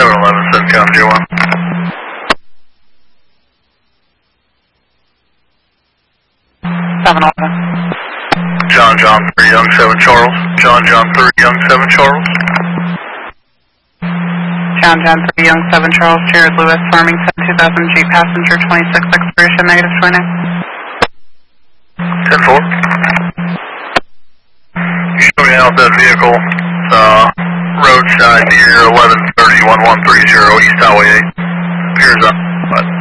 711, 7 County 01. John 3 Young 7 Charles. John 3 Young 7 Charles. John 3 Young 7 Charles. Jared Lewis, Farmington 2000 Jeep passenger 26 expiration negative 29. 10-4. You show me out that vehicle. Roadside near 1130 1130 East Highway 8. Appears up.